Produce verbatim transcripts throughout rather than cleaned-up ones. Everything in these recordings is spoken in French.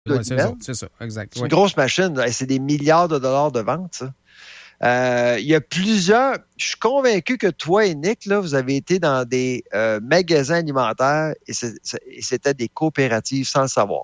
Ouais, c'est ça, c'est ça, exact. C'est ouais. une grosse machine. C'est des milliards de dollars de vente, ça. Euh, il y a plusieurs... Je suis convaincu que toi et Nick, là, vous avez été dans des euh, magasins alimentaires et, c'est, c'est, et c'était des coopératives sans le savoir.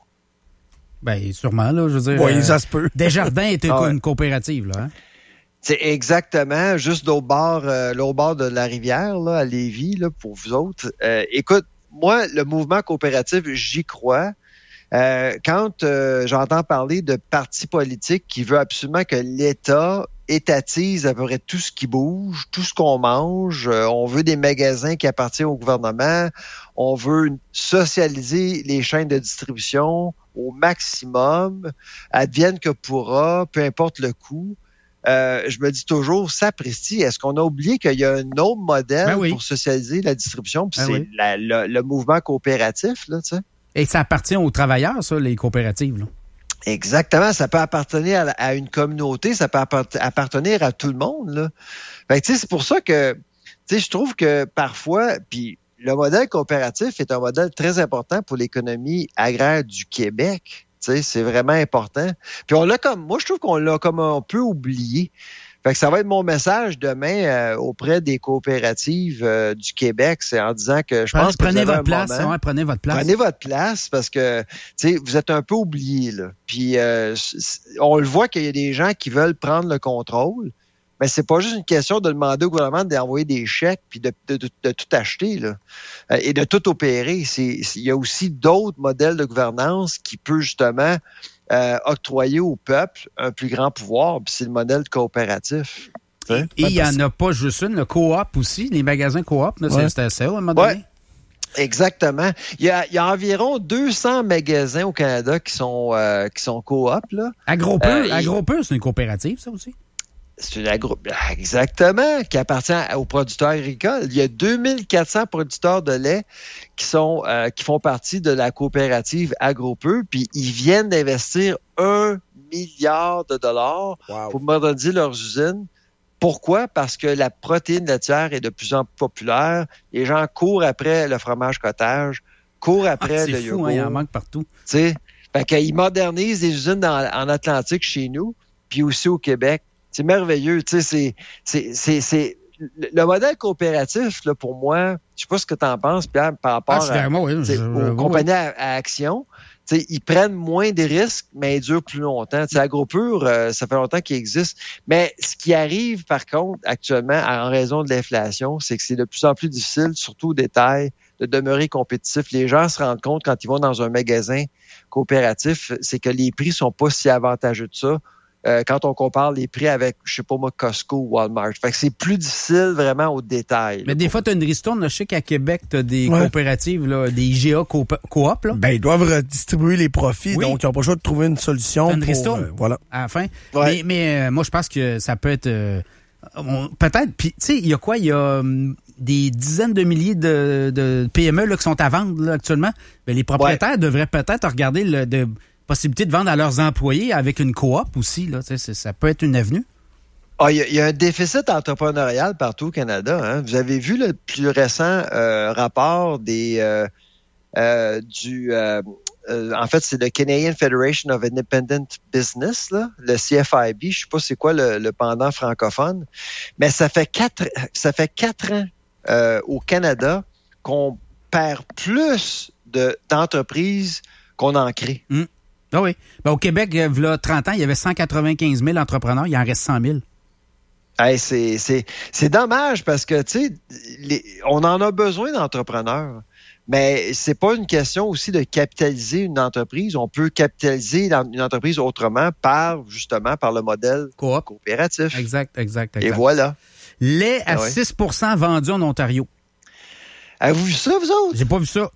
Ben, sûrement, là, je veux dire... Oui, euh, ça se peut. Desjardins était Ah ouais. une coopérative, là, hein? C'est exactement, juste l'autre bord, euh, l'autre bord de la rivière, là, à Lévis, là, pour vous autres. Euh, écoute, moi, le mouvement coopératif, j'y crois. Euh, quand euh, j'entends parler de partis politiques qui veulent absolument que l'État étatise à peu près tout ce qui bouge, tout ce qu'on mange, euh, on veut des magasins qui appartiennent au gouvernement, on veut socialiser les chaînes de distribution au maximum, advienne que pourra, peu importe le coût. Euh, je me dis toujours, sapristi, est-ce qu'on a oublié qu'il y a un autre modèle ben oui. pour socialiser la distribution, puis ben c'est oui. la, le, le mouvement coopératif, là, tu sais? Et ça appartient aux travailleurs, ça, les coopératives, là. Exactement, ça peut appartenir à, à une communauté, ça peut appartenir à tout le monde, là. Fait que, tu sais, c'est pour ça que, tu sais, je trouve que parfois, puis le modèle coopératif est un modèle très important pour l'économie agraire du Québec. Tu sais, c'est vraiment important. Puis on l'a comme, moi, je trouve qu'on l'a comme un peu oublié. Fait que ça va être mon message demain euh, auprès des coopératives euh, du Québec, c'est en disant que je prenez, pense que prenez vous avez votre un place, moment, ouais, prenez votre place. Prenez votre place parce que, tu sais, vous êtes un peu oubliés, là. Puis euh, on le voit qu'il y a des gens qui veulent prendre le contrôle, mais c'est pas juste une question de demander au gouvernement d'envoyer des chèques puis de, de, de, de tout acheter, là, et de tout opérer. C'est, c'est, il y a aussi d'autres modèles de gouvernance qui peuvent justement euh, octroyer au peuple un plus grand pouvoir, puis c'est le modèle coopératif. Et il n'y en a pas juste une, le coop aussi, les magasins coop, là, ouais. C'était ça à un moment donné. Ouais. Exactement. Il y, a, il y a environ deux cents magasins au Canada qui sont euh, qui sont coop, là. Agropur, euh, Agropur, c'est une coopérative, ça aussi? C'est une agro... Exactement, qui appartient aux producteurs agricoles. Il y a deux mille quatre cents producteurs de lait qui sont euh, qui font partie de la coopérative Agropur, puis ils viennent d'investir un milliard de dollars wow. pour moderniser leurs usines. Pourquoi? Parce que la protéine laitière est de plus en plus populaire. Les gens courent après le fromage cottage, courent après ah, le fou, yogourt. Hein, il en manque partout. Tu sais, fait qu'ils modernisent des usines dans, en Atlantique chez nous, puis aussi au Québec. C'est merveilleux. Tu sais, c'est, c'est, c'est, c'est le modèle coopératif, là, pour moi, je sais pas ce que tu en penses, Pierre, par rapport ah, à, moi, oui, je, aux oui. compagnies à, à action. T'sais, ils prennent moins des risques, mais ils durent plus longtemps. T'sais, Agropur, euh, ça fait longtemps qu'il existe. Mais ce qui arrive, par contre, actuellement, en raison de l'inflation, c'est que c'est de plus en plus difficile, surtout au détail, de demeurer compétitif. Les gens se rendent compte quand ils vont dans un magasin coopératif, c'est que les prix sont pas si avantageux de ça. Euh, quand on compare les prix avec, je sais pas moi, Costco ou Walmart. Fait que c'est plus difficile vraiment au détail. Mais là, des fois, tu as une ristourne. Là, je sais qu'à Québec, tu as des ouais. coopératives, là, des I G A coop. coop là. Ben, ils doivent redistribuer les profits, oui. donc ils n'ont pas le choix de trouver une solution une pour... ristourne, euh, voilà. À la fin. Ouais. Mais, mais euh, moi, je pense que ça peut être... Euh, on, peut-être... Puis, tu sais, il y a quoi? Il y a um, des dizaines de milliers de, de P M E là, qui sont à vendre là, actuellement. Ben, les propriétaires ouais. devraient peut-être regarder le... De, possibilité de vendre à leurs employés avec une coop aussi, là, ça peut être une avenue. Ah, il y, y a un déficit entrepreneurial partout au Canada. Hein. Vous avez vu le plus récent euh, rapport des euh, euh, du euh, euh, en fait, c'est le Canadian Federation of Independent Business, là, le C F I B. Je sais pas c'est quoi le, le pendant francophone, mais ça fait quatre ça fait quatre ans euh, au Canada qu'on perd plus de d'entreprises qu'on en crée. Mmh. Ah oui. Ben, au Québec, il y a trente ans, il y avait cent quatre-vingt-quinze mille entrepreneurs. Il en reste cent mille. Hey, c'est, c'est, c'est dommage parce que, tu sais, on en a besoin d'entrepreneurs. Mais c'est pas une question aussi de capitaliser une entreprise. On peut capitaliser une entreprise autrement par, justement, par le modèle Coop. coopératif. Exact, exact, exact. Et voilà. Lait à ah ouais. six pour cent vendu en Ontario. Avez-vous vu ça, vous autres? J'ai pas vu ça.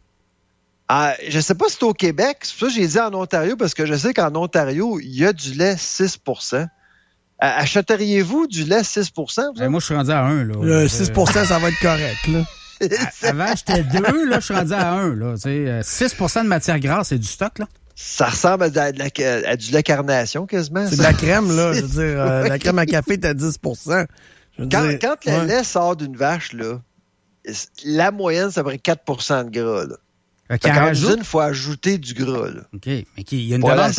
Ah, je ne sais pas si c'est au Québec. C'est pour ça que j'ai dit en Ontario, parce que je sais qu'en Ontario, il y a du lait six pour cent. Achèteriez-vous du lait six pour cent? Ben, moi, je suis rendu à un. Là. Le six pour cent, ça va être correct. Là. Avant, j'étais deux. Là, je suis rendu à un. Là, six pour cent de matière grasse, c'est du stock. Là. Ça ressemble à, de la, à du lait carnation, quasiment. C'est de la crème. Là. Je veux dire, euh, la crème à café est à dix pour cent. Je veux quand dire, quand le ouais. lait sort d'une vache, là, la moyenne, ça va être quatre pour cent de gras. Là. Fait qu'il Fait en qu'en rajoute. usine, il faut ajouter du gras. Là. OK. Mais qu'il y a une Voilà, demande